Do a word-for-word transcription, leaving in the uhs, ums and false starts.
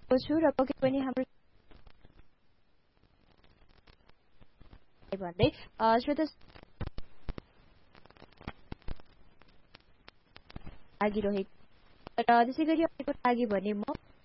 छु र पक्कै पनि हाम्रो भन्दै श्रोता लागिरहेको र त्यसै गरी अहिलेको लागि भने म